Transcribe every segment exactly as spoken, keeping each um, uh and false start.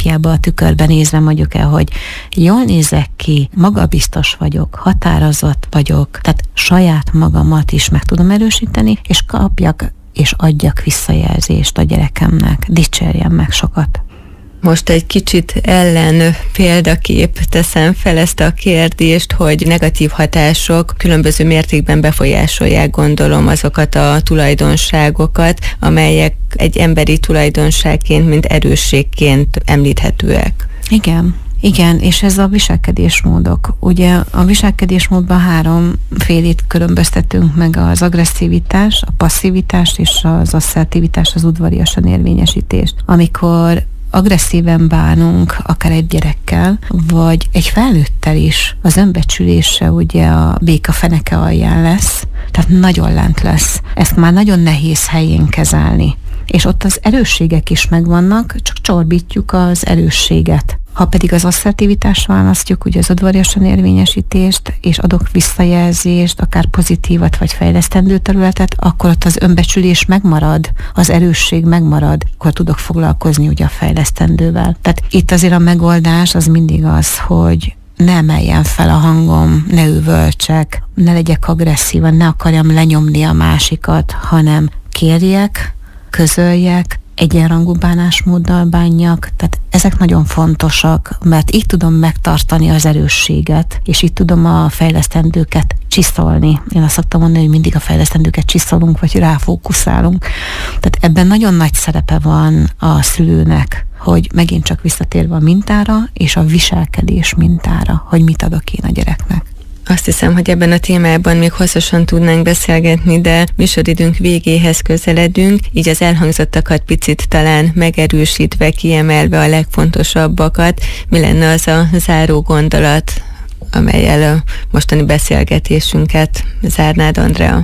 valakiába a tükörben nézve mondjuk el, hogy jól nézek ki, magabiztos vagyok, határozott vagyok, tehát saját magamat is meg tudom erősíteni, és kapjak és adjak visszajelzést a gyerekemnek, dicsérjem meg sokat. Most egy kicsit ellen példakép teszem fel ezt a kérdést, hogy negatív hatások különböző mértékben befolyásolják, gondolom, azokat a tulajdonságokat, amelyek egy emberi tulajdonságként, mint erősségként említhetőek. Igen. Igen, és ez a viselkedésmódok. Ugye a viselkedésmódban három félét különböztetünk meg: az agresszivitás, a passzivitás és az asszertivitás, az udvariasan érvényesítést. Amikor agresszíven bánunk akár egy gyerekkel, vagy egy felnőttel is, az önbecsülése ugye a béka feneke alján lesz, tehát nagyon lent lesz. Ezt már nagyon nehéz helyén kezelni. És ott az erősségek is megvannak, csak csorbítjuk az erősséget. Ha pedig az asszertivitást választjuk, ugye az udvariasan érvényesítést, és adok visszajelzést, akár pozitívat vagy fejlesztendő területet, akkor ott az önbecsülés megmarad, az erősség megmarad, akkor tudok foglalkozni ugye a fejlesztendővel. Tehát itt azért a megoldás az mindig az, hogy ne emeljen fel a hangom, ne üvöltsek, ne legyek agresszívan, ne akarjam lenyomni a másikat, hanem kérjek, közöljek, egyenrangú bánásmóddal bánjak, tehát ezek nagyon fontosak, mert így tudom megtartani az erősséget, és így tudom a fejlesztendőket csiszolni. Én azt szoktam mondani, hogy mindig a fejlesztendőket csiszolunk, vagy ráfókuszálunk. Tehát ebben nagyon nagy szerepe van a szülőnek, hogy megint csak visszatérve a mintára, és a viselkedés mintára, hogy mit adok én a gyereknek. Azt hiszem, hogy ebben a témában még hosszasan tudnánk beszélgetni, de műsoridőnk végéhez közeledünk, így az elhangzottakat picit talán megerősítve, kiemelve a legfontosabbakat. Mi lenne az a záró gondolat, amellyel a mostani beszélgetésünket zárnád, Andrea?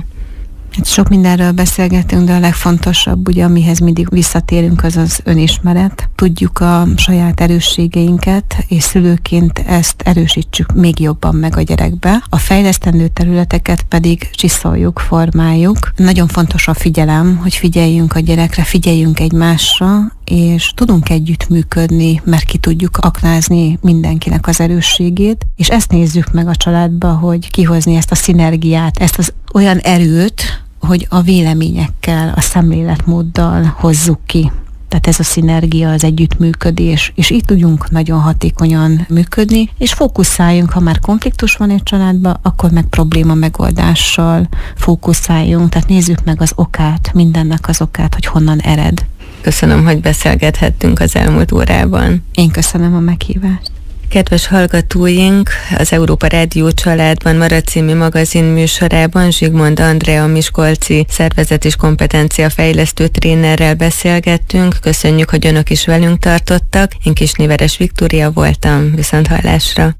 Sok mindenről beszélgetünk, de a legfontosabb, ugye, amihez mindig visszatérünk, az az önismeret. Tudjuk a saját erősségeinket, és szülőként ezt erősítsük még jobban meg a gyerekbe. A fejlesztendő területeket pedig csiszoljuk, formáljuk. Nagyon fontos a figyelem, hogy figyeljünk a gyerekre, figyeljünk egymásra, és tudunk együttműködni, mert ki tudjuk aknázni mindenkinek az erősségét, és ezt nézzük meg a családba, hogy kihozni ezt a szinergiát, ezt az olyan erőt, hogy a véleményekkel, a szemléletmóddal hozzuk ki. Tehát ez a szinergia, az együttműködés, és így tudjunk nagyon hatékonyan működni, és fókuszáljunk, ha már konfliktus van egy családban, akkor meg probléma megoldással fókuszáljunk, tehát nézzük meg az okát, mindennek az okát, hogy honnan ered. Köszönöm, hogy beszélgethettünk az elmúlt órában. Én köszönöm a meghívást. Kedves hallgatóink, az Európa Rádió Családban Marad című magazin műsorában Zsigmond Andrea miskolci szervezet- és kompetenciafejlesztő trénerrel beszélgettünk. Köszönjük, hogy önök is velünk tartottak. Én Kisnéveres Viktória voltam. Viszont hallásra.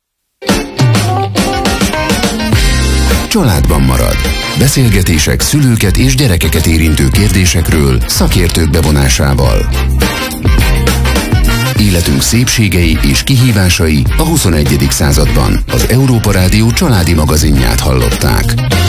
Családban marad. Beszélgetések szülőket és gyerekeket érintő kérdésekről szakértők bevonásával. Életünk szépségei és kihívásai a huszonegyedik században. Az Európa Rádió családi magazinját hallották.